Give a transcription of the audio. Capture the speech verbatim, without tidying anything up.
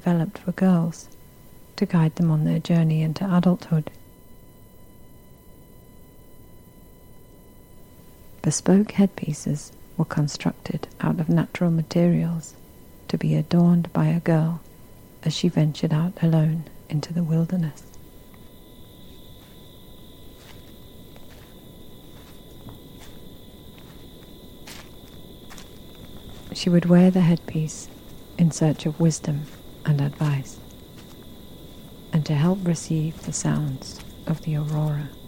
developed for girls to guide them on their journey into adulthood. Bespoke headpieces were constructed out of natural materials to be adorned by a girl as she ventured out alone into the wilderness. She would wear the headpiece in search of wisdom and advice, and to help receive the sounds of the aurora.